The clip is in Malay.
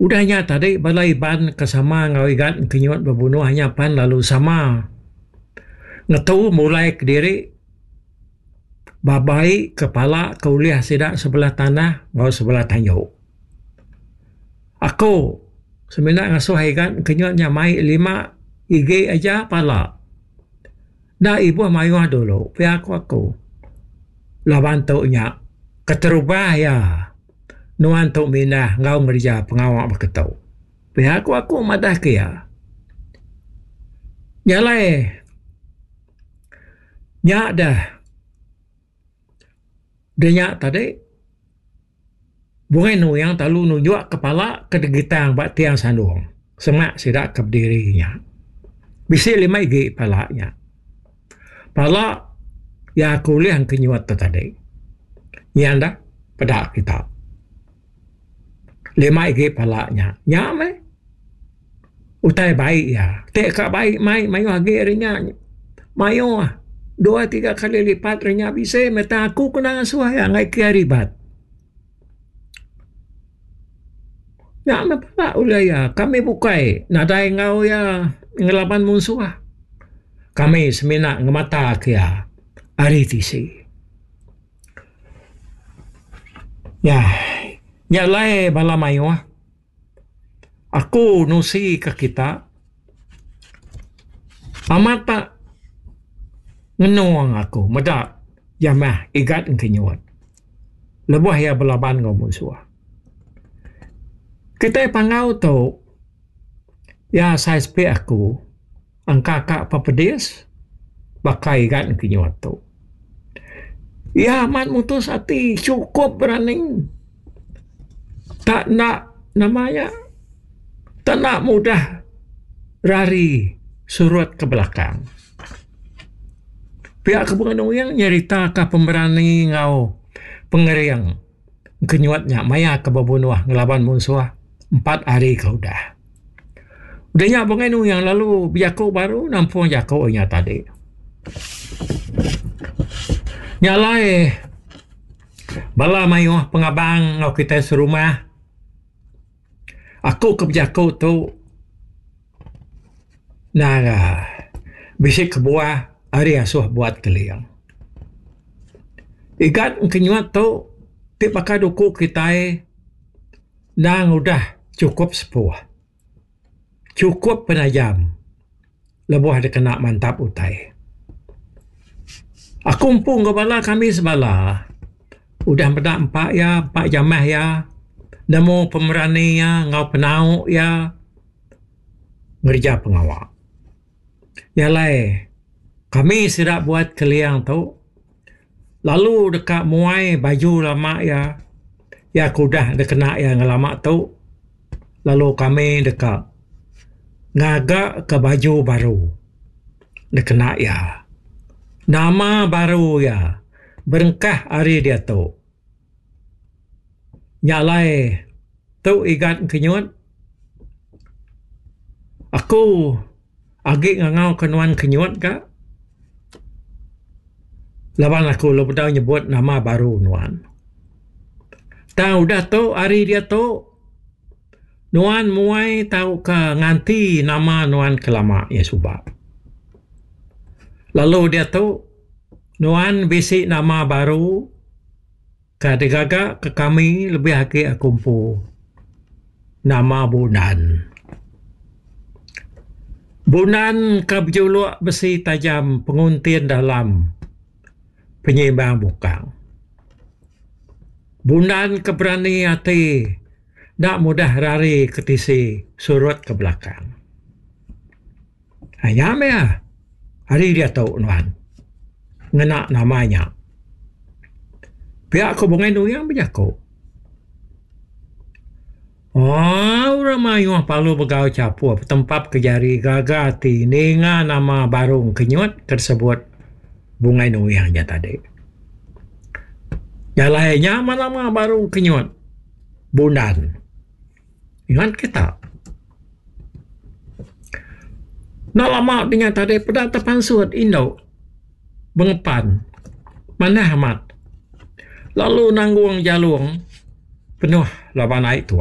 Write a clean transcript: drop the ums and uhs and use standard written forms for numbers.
Udahnya tadi balai ban kesama ngawigat kenyuat berbunuh hanya pan lalu sama. Ngetu mulai ke diri babai kepala kauliah sidak sebelah tanah ngau sebelah tanyo. Aku sebenarnya ngasuh haigan kenyuatnya mai 5 igi aja pala. Dah ibu mayuah dulu. Pihak aku. Laban tu nya keterubah ya. Nuan tu minah ngau ngerja pengawak berketau. Pihak aku madah ke ya. Nyalai. Nyak dah. Dia nyak tadi. Bungai nu yang talu nunjuk kepala kedegitang bak tiang sandung. Semak sidak ke berdirinya. Bisi 5 igi palanya. Pala ya kuliah kenyuat tu tadi. Yang dah pada kita. 5 igi palanya. Nyak me. Utai baik ya. Tek kak baik mai mayu agi rinya. Mayu 2-3 kali lipat rinya bisa meta aku kena ngasuh ya ngai kia ribat. Ya me pala ulai ya. Kami bukai nadai ngau ya ngelaban musuh. Kami semina ngemata kia ari tisi. Ya, nyalai bala mayu. Aku nusi ke kita. Amata ngenuang aku. Meda jamah igat kenyuat. Lebuh ya belaban ngau musuh. Kita pangau tu. Ya saya sepi aku. Angka kak papedis. Bakai igat kenyuat tu. Ya amat mutus hati. Cukup berani. Tak nak namanya. Tak nak mudah rari surut ke belakang. Pihak kebunan yang nyerita ke pemberani ngau pengeriang kenyuatnya maya ke babunuah ngelaban musuh 4 hari kau dah. Udahnya bungai yang lalu biako baru nampung jako nya tadi. Nyalai bala mayuh pengabang ngau kita serumah. Aku ke jako tu nah bisik ke buah hari asuh buat keliang. Igat kenyuat tu ti pakai duku kita nang udah cukup sepuh. Cukup penajam. Lebuh ada kena mantap utai. Aku umpung ke bala kami sebala. Udah medak 4 jamah ya. Namo pemerani ya, ngau penau ya. Ngerja pengawak. Yalai, kami sidak buat keliang tu. Lalu dekat muai baju lama ya. Ya kudah ada kena ya ngelama tu. Lalu kami dekat ngagak ke baju baru. Ada kena ya. Nama baru ya. Berengkah hari dia tu. Nyalai tu igat kenyut. Aku agi ngangau kenuan kenyut ka. Lawan aku lepas nyebut nama baru nuan. Tahu dah tu hari dia tu. Nuan muai tahu ka nganti nama nuan kelama ya subak. Lalu dia tu nuan bisi nama baru. Kadang-kadang ke kami lebih lagi kumpu nama Bunan. Bunan ke berjuluk besi tajam penguntian dalam penyimbang bukang. Bunan keberani hati tak mudah rari ketisi surut ke belakang. Hanya ya hari dia tahu nuan ngena namanya. Pihak kubungan tu yang berjaku. Ramai orang palu begau capu. Tempat kejari gagati. Ninga nama barung kenyut tersebut. Bungai nu yang je tadi. Jalainya nama barung kenyut. Bunan. Ingat kita. Nak lama dengan tadi. Pada tepan suat Indo. Bengepan. Mana amat. Lalu nanggung jalung penuh lawan naik tua.